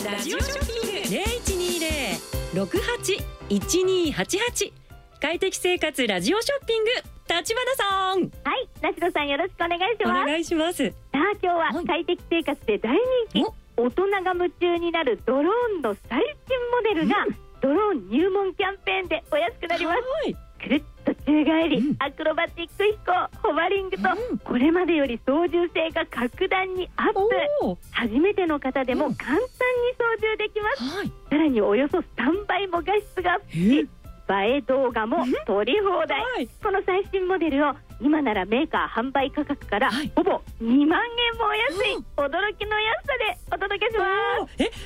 ラジオショッピング 0120-68-1288快適生活ラジオショッピング、立花さん。 はい、梨野さんよろしくお願いします。 お願いします。 さあ今日は快適生活で大人気、大人が夢中になるドローンの最新モデルが、ドローン入門キャンペーンでお安くなります。くるっと宙返り、アクロバティック飛行、ホバリングと、これまでより操縦性が格段にアップ。初めての方でも簡単に操縦できます。さらにおよそ3倍も画質がアップし、映え動画も撮り放題。この最新モデルを今ならメーカー販売価格からほぼ2万円もお安い、驚きの安さでお届けします。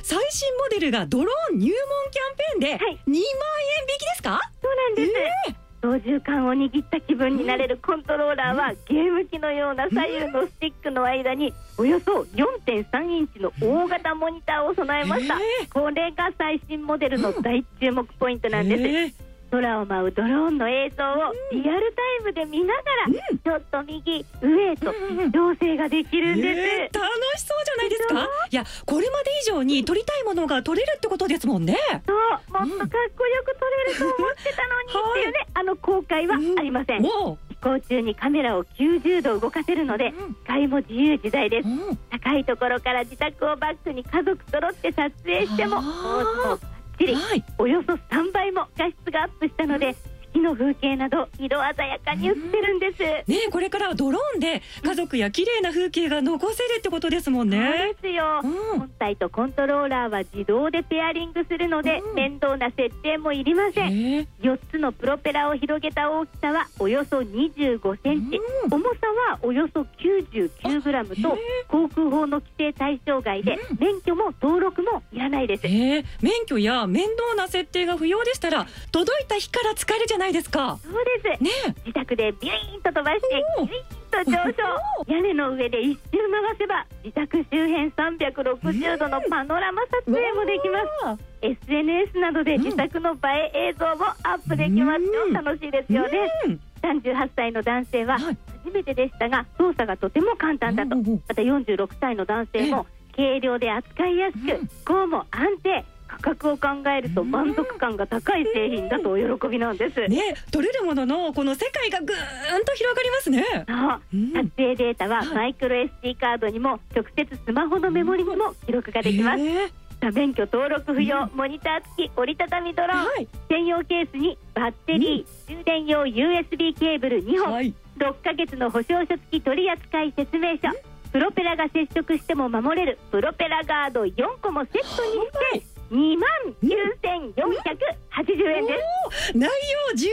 最新モデルがドローン入門キャンペーンで2万円引きですか？ そうなんです。操縦桿を握った気分になれるコントローラーは、ゲーム機のような左右のスティックの間におよそ 4.3 インチの大型モニターを備えました。これが最新モデルの大注目ポイントなんです。空を舞うドローンの映像をリアルタイムで見ながら、ちょっと右上へと調整ができるんです。 楽しそうじゃないですか。いや、これまで以上に撮りたいものが撮れるってことですもんね。 そう、もっとかっこよく撮れると思ってたのにっていうね、後悔はありません。飛行中にカメラを90度動かせるので、視界も自由自在です。高いところから自宅をバックに家族揃って撮影してもおよそ3倍も画質がアップしたので、四季の風景など色鮮やかに映ってるんですね。これからはドローンで家族や綺麗な風景が残せるってことですもんね。 そうですよ。本体とコントローラーは自動でペアリングするので、面倒な設定もいりません。4つのプロペラを広げた大きさはおよそ25センチ、重さはおよそ99グラムと航空法の規制対象外で、免許も登録もいらないです。 免許や面倒な設定が不要でしたら、届いた日から使えるじゃないですか。 そうですね。自宅でビュイーンと飛ばしてギュイーンと上昇屋根の上で一周回せば、自宅周辺360度のパノラマ撮影もできます。SNS などで自宅の映え映像もアップできますよ。楽しいですよね。38歳の男性は初めてでしたが、操作がとても簡単だと。また46歳の男性も軽量で扱いやすく、飛行も安定、価格を考えると満足感が高い製品だとお喜びなんですね。取れるもののこの世界がぐーんと広がりますね。 撮影データはマイクロ SD カードにも直接スマホのメモリにも記録ができます。免許登録不要、モニター付き折りたたみドローン、専用ケースにバッテリー、充電用 USB ケーブル2本、6ヶ月の保証書付き取扱説明書、プロペラが接触しても守れるプロペラガード4個もセットにして、29,480円です。 内容